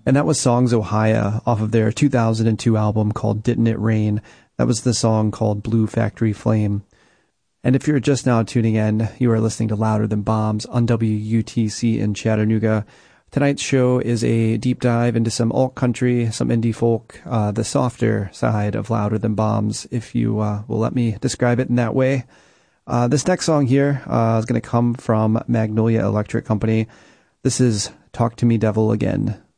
And that was Songs Ohia off of their 2002 album called Didn't It Rain. That was the song called Blue Factory Flame. And if you're just now tuning in, you are listening to Louder Than Bombs on WUTC in Chattanooga. Tonight's show is a deep dive into some alt country, some indie folk, the softer side of Louder Than Bombs, if you will let me describe it in that way. This next song here is going to come from Magnolia Electric Company. This is Talk to Me Devil Again.